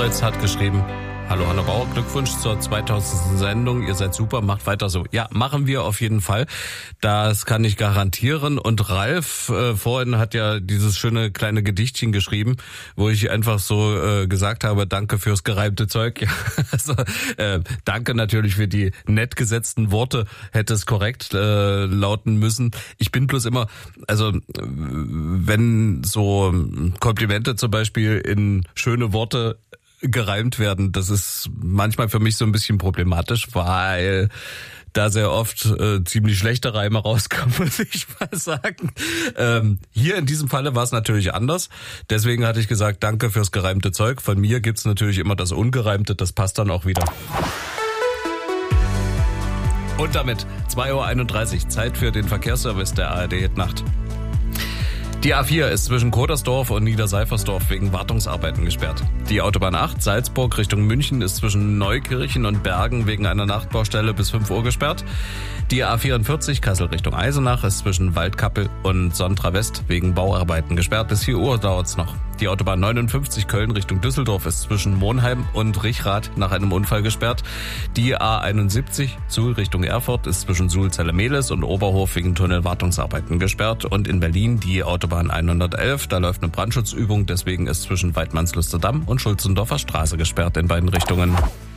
Moritz hat geschrieben: Hallo Hanno Bauer, Glückwunsch zur 2000. Sendung. Ihr seid super, macht weiter so. Ja, machen wir auf jeden Fall. Das kann ich garantieren. Und Ralf vorhin hat ja dieses schöne kleine Gedichtchen geschrieben, wo ich einfach so gesagt habe, danke fürs gereimte Zeug. Ja, also, danke natürlich für die nett gesetzten Worte, hätte es korrekt lauten müssen. Ich bin bloß immer, also wenn so Komplimente zum Beispiel in schöne Worte gereimt werden, das ist manchmal für mich so ein bisschen problematisch, weil da sehr oft ziemlich schlechte Reime rauskommen, muss ich mal sagen. Hier in diesem Falle war es natürlich anders. Deswegen hatte ich gesagt, danke fürs gereimte Zeug. Von mir gibt's natürlich immer das Ungereimte, das passt dann auch wieder. Und damit 2:31 Uhr, Zeit für den Verkehrsservice der ARD Hit-Nacht. Die A4 ist zwischen Kodersdorf und Niederseifersdorf wegen Wartungsarbeiten gesperrt. Die Autobahn 8 Salzburg Richtung München ist zwischen Neukirchen und Bergen wegen einer Nachtbaustelle bis 5 Uhr gesperrt. Die A44 Kassel Richtung Eisenach ist zwischen Waldkappel und Sontra West wegen Bauarbeiten gesperrt. Bis 4 Uhr dauert's noch. Die Autobahn 59 Köln Richtung Düsseldorf ist zwischen Monheim und Richrath nach einem Unfall gesperrt. Die A71 Suhl Richtung Erfurt ist zwischen Suhl-Zelle-Mehlis und Oberhof wegen Tunnelwartungsarbeiten gesperrt. Und in Berlin die Autobahn 111, da läuft eine Brandschutzübung, deswegen ist zwischen Weidmannslusterdamm und Schulzendorfer Straße gesperrt in beiden Richtungen.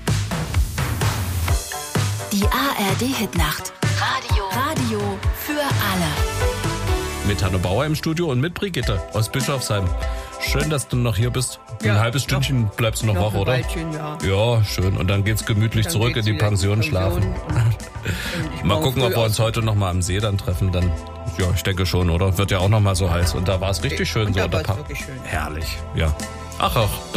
Die ARD-Hitnacht. Radio für alle. Mit Hanno Bauer im Studio und mit Brigitte aus Bischofsheim. Schön, dass du noch hier bist. Ja, ein halbes Stündchen bleibst du noch wach, oder? Weilchen, ja. Ja, schön. Und dann geht's gemütlich Dann zurück geht's in die wieder Pension in die schlafen. und Mal morgen gucken, ob früh wir uns heute noch mal am See dann treffen. Dann, ja, ich denke schon, oder? Wird ja auch noch mal so heiß. Und da war es richtig schön. Und so da unter war's wirklich schön. Herrlich, ja. Ach.